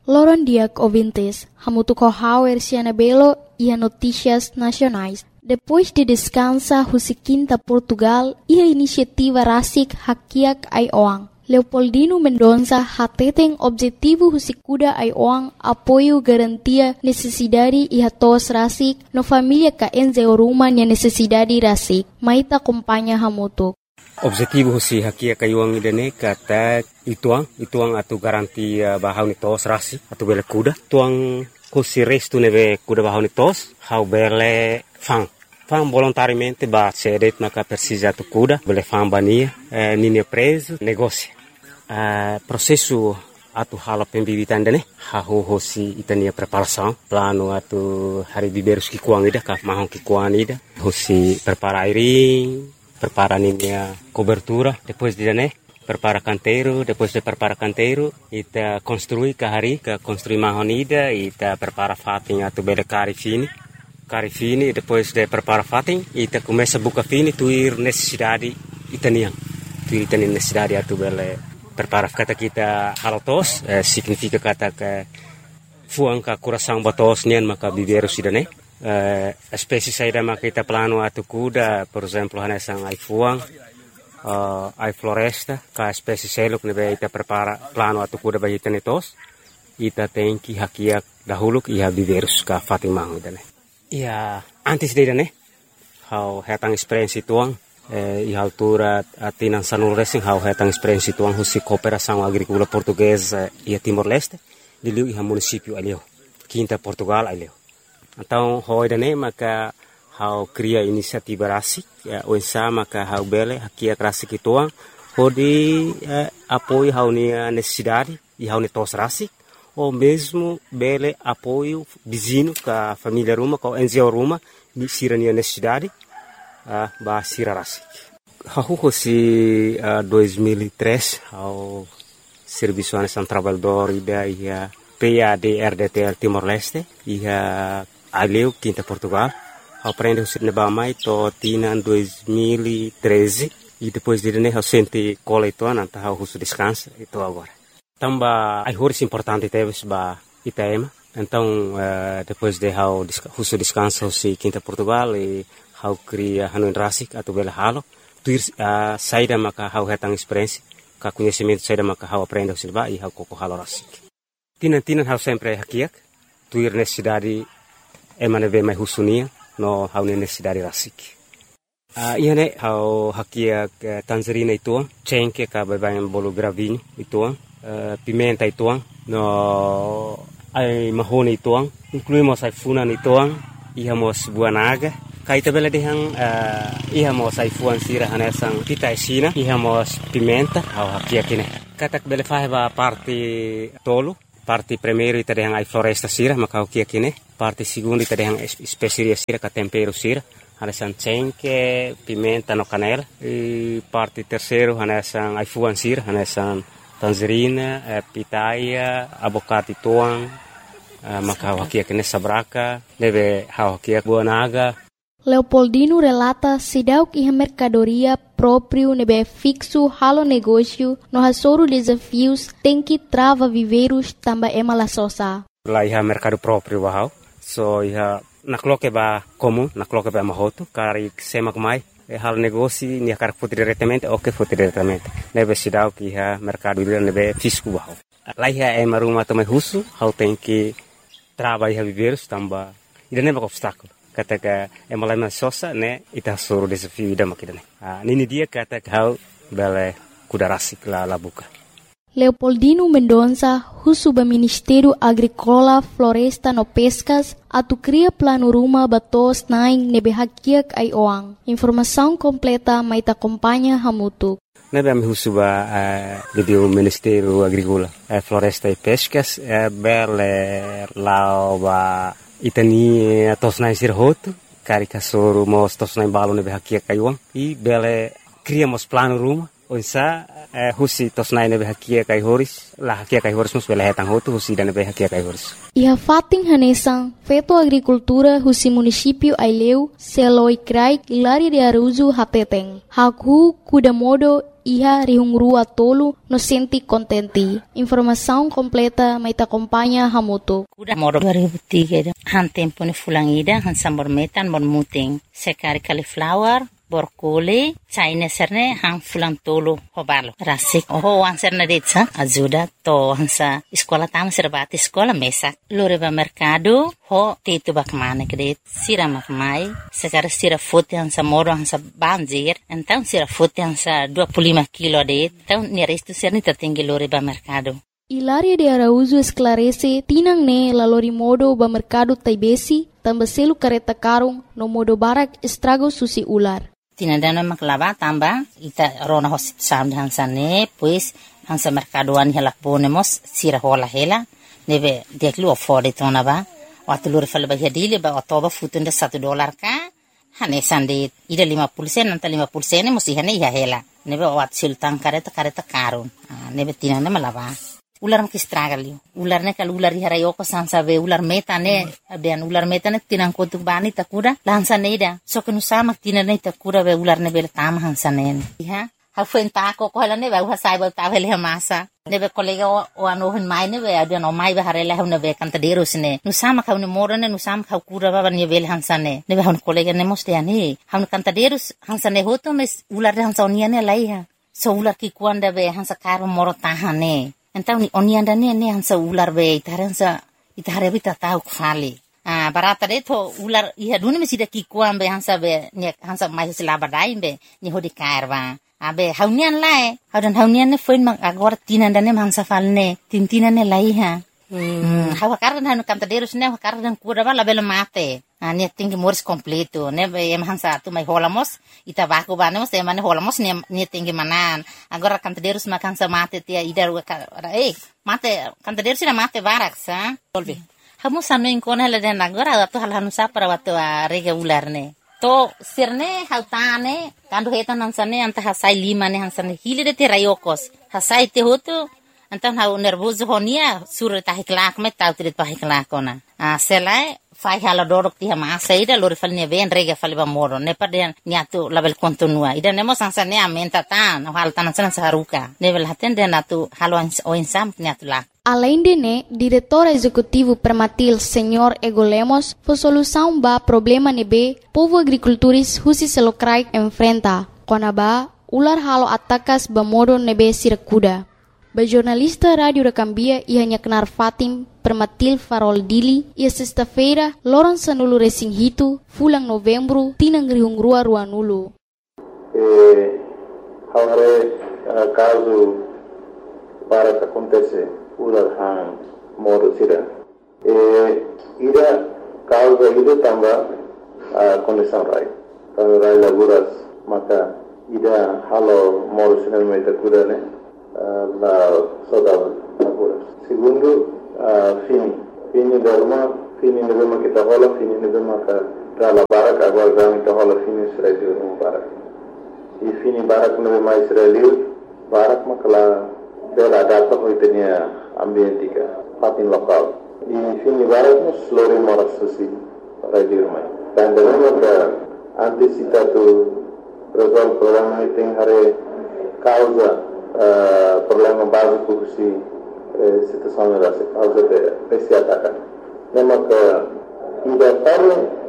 Loron diak ouvintes, hamutu kohauer siana belo e notícias nacionais. Depois de descansa husikinta Portugal e a iniciativa Rasik Hakiak Aioang. Leopoldino Mendonça hateten objetivo husikuda Aioang apoio garantia necessidade e hatos Rasik no família ka enzeo ruma nia necessidade Rasik. Maita acompanha hamutu. Objetivo si Hakiak Aioang idane kata ituang atu garantia bahau ni tos Rasik atu bele kuda. Tuang husi restu neve kuda bahau ni tos hau bele fang volontariamente ba cedet naka precisa tu kuda bele fang bania nini preso negócio processo atu hala pembibitan dane hahu hosi itania preparação plano atu hari biberus ki kuang ida ka mahon ki kuang ida hosi prepara airing prepara ninia cobertura depois de dane prepara canteiro depois de prepara canteiro ita construi ka hari ka construi mahon ida ita prepara fating atu bele cari fini e depois de prepara fating ita começa buka fini tuir necessidade itanian tuir itanian necessidade atu bele prepara kata kita halotos significa kata ke fuang ka coração batos nian maka biberu sidane espécie saída maka kita plano atu kuda por exemplo hanesang ai fuang ai floresta ka espécie seluk nebe ita prepara plano atu kuda ba itanetos ita tem que hakiak dahulu ia biberus ka fatimang idane. Ia antes de né, how hetang experiência tuang e altura atinan sanul racing how hetang experiência tuang husi cooperação agrícola portuguesa e Timor-Leste de liu ia município alio quinta Portugal alio. Então how idane maka how cria inisiativa Rasik o ensa maka how bele hakia Rasik tuang hodi apoio how ni necessidade e how ni tos Rasik ou mesmo bele apoio vizinho com a família Ruma, com a NGO Ruma, ni sirania necessidade, ba sira Rasik. Hahu si 2003 ao Serviço Nacional Trabalhador ida ia PAD-RDTL Timor-Leste ia aleu quinta Portugal. Aprende o sirne mai to tina 2013 e depois de né ao sente coletor nanta ao russo descansa e to agora. Tamba ai horas importante teve ba ITM. Então depois de how russo descansa si quinta Portugal e how cria Hanuin Rasik atau bela halo tuir saída maka how hetang experiência ka conhecimento saída maka how aprende o ba e how koko halo Rasik. Tinan how sempre hakiak tuir necessidade emaneve mai husunia no how necessidade Rasik. Iane how hakiak Tanzania itu cengke ka babayan bolo gravinho itu pimenta ituang no ai mahoni ituang incluímos ai funan ituang ihamos buanaga kaita bela dehang ihamos ai fuan sira hanesang pita sina ihamos pimenta au hakia kine katak bela fahba parte tolo parte primeiro ita dehang ai floresta sira maka hakia kine parte segundo ita dehang especiaria sira ka tempero sira hanesang cengke pimenta no canela e parte terceiro hanesang ai fuan sira hanesang tangerina, pitaia, abocate tuang, maka hakia kene sabraka, deve hakia buanaga. Leopoldino relata sidauk iha mercadoria próprio nebe fixo halo negócio no hasoro desafios tem que trava viveiros tamba emala sosa. Lá iha mercado próprio bahau, so iha nakloke ba comum, nakloke ba mahoto, kari semak mai. Hal negócio ni akar foto diretamente ou que foto diretamente nebe sidau que ha mercado ele nebe fisco bahau lá é maruma também russo how tem que trabalhar viver tamba ida nebe obstáculo kata ka malama sosa né ita soro desafio ida makidane nini dia kata how bele kuda Rasik la buka. Leopoldino Mendonça, Husuba Ministério Agrícola, Floresta no Pescas, atu cria plano ruma batos naing nebe hakiak Aioang. Informação completa mai ta acompanha hamutu. Nebe am Husuba do Ministério Agrícola, Floresta e Pescas, bele lauba itani tos naing sirhoto, karika soro mos tos naing balo nebe hakiak Aioang e bele criamos plano ruma. Onsa husi tos nai nebe hakia kai horis la hakia kai horis mus bela hetang hotu husi dan nebe hakia kai horis iha fating hanesang feto agricultura husi município Aileu seloi krai ilari de Aruzu hateteng haku kuda modo iha rihungrua tolu no senti kontenti. Informação completa may acompanha hamutu. Udah moro 2003 han tempo ni fulangida han sambor metan mor muting sekari cauliflower borkoli China serne han fulang tolu hobalo rasik ho wan serne detsa ajuda to hansa sekolah tam serbati sekolah mesak loreba mercado ho tetu bakmane kredit sira makmai sekar sira fote hansa moro hansa banjir então sira fote hansa 25 kilo det então ni resto serne tertinggi loreba mercado. Hilaria de Araújo esclarece tinang ne lalori modo ba mercado taibesi tambah selu kareta karung no modo barak estrago susi ular. Tinandana maklaba tamba ita rona hosit sam hansa ne pues hansa mercadoan hela ponemos sira hola hela nebe deklu afford tona ba watulur falba hadile ba otoba futunda $1 ka hane sande ida 50 sen nanta 50 sen musi hane ya hela nebe wat sultan kareta karun nebe tinanda malaba ular makistragali ular ne kal ular harayoko sansa be ular metane abian ular metane tinang kotuk bani takura lansa neida so kenu sama tinane takura be ular ne bel tam hansa ne ha ha fuenta ko hala ne ba sai ba ta hele masa ne be kolega o ano hin mai ne be abian o mai ba harela hune be kanta deros ne nu sama ka ne morane nu sama ka kura ba ne bel hansa ne be hun kolega ne moste ani hun kanta deros hansa ne hoto mes ular hansa oniane laiha so ular ki kuanda be hansa karo moro tahane. Então oni anda ne hansa ular be itare bita tau kfali barata de to ular iha dune mesida ki kuambe hansa be ne hansa mai selaba dai be ni hodi karwa abe haunian lae haunian ne foin mak agora tinanda ne hansa falne tintina ne lai ha hawa kardan hanu kanta derus ne kardan kuda bala bela mate ne tinggi mors completo ne be hansa tu mai holamos ita baku banemos e mane holamos ne tinggi manan agora kanta derus makan sa mate tia idar mate kanta derus na mate barak sa solve hamu sanu inkona la den agora tu hal hanu sa para watu rega ular ne to sirne hautane kandu hetan hansane anta hasai lima ne hansane hilide te rayokos hasai te hotu antan hau nervoso honia sur ta hiklak met tau trit pa hiklakona selai fai hala dorok ti ma saida lor falne ven rega falba moro ne paden niatu label kontinua ida nemo sansane amenta tan hal tan san saruka level haten den atu halo o insam niatu la. Além de ne, diretor executivo Permatil Senhor Ego Lemos, foi solução ba problema nebe povo agricultores husi selokrai enfrenta. Konaba ular halo atakas ba modo nebe sirakuda. Ba jornalista Radio Recambia ia nyaknar Fatim Permatil Farol Dili ia sexta-feira loran sanulu resing hitu fulang novembro tinang rihungrua ruanulu. Haware caso para que acontece ular han modo sira. Ida causa ida tamba condição rai. Kalau rai laburas maka ida halo modo sira mai takuda ne la soda laburas. Segundo fini derma fini nebema kita hola fini nebema ka dala barak agora dami kita hola fini sira di rumah barak. I fini barak nebema Israel barak makala bela data hoitenia ambientika patin lokal. I fini barak mus lori moras susi radio rumah. Dan dengan ka antisipatu resolve problema iting hare causa problema básico si situação era causa de esse ataque. Nema ka ida parle